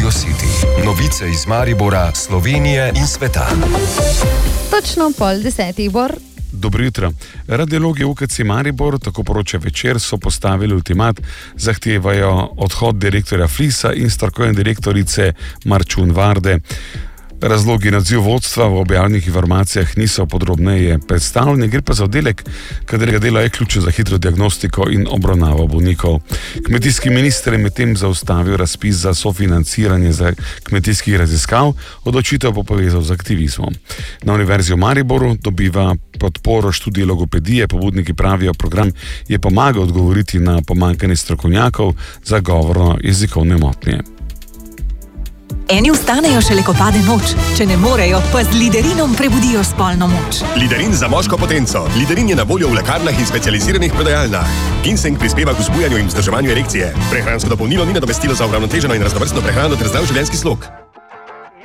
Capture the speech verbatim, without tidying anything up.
Radio City. Novice iz Maribora, Slovenije in sveta. Točno pol desetih, Bor. Dobro jutro. Radiologi U K C Maribor, tako poroča Večer, so postavili ultimat, zahtevajo odhod direktorja Flisa in strokovne direktorice Marčun Varde. Razlogi in odziv vodstva v objavljenih informacijah niso podrobneje predstavljeni, gre pa za oddelek, katerega delo je ključno za hitro diagnostiko in obravnavo bolnikov. Kmetijski minister je medtem zaustavil razpis za sofinanciranje za kmetijskih raziskav, odločitev pa povezal z aktivizmom. Na Univerzi v Mariboru dobiva podporo študije logopedije, pobudniki pravijo, program je pomagal odgovoriti na pomanjkanje strokovnjakov za govorno jezikovne motnje. Eni vstanejo šele, ko pade noč. Če ne morejo, pa z Liderinom prebudijo spolno moč. Liderin za moško potenco. Liderin je na voljo v lekarnah in specializiranih prodajalnah. Ginseng prispeva k vzbujanju in vzdrževanju erekcije. Prehransko dopolnilo ni nadomestilo za uravnoteženo in raznovrstno prehrano ter zdrav življenjski slog.